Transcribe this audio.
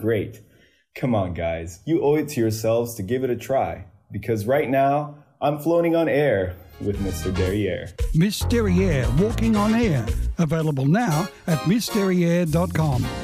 great. Come on, guys. You owe it to yourselves to give it a try. Because right now, I'm floating on air with Mr. Derriere. Miss Derriere, Walking on Air. Available now at MissDerriere.com.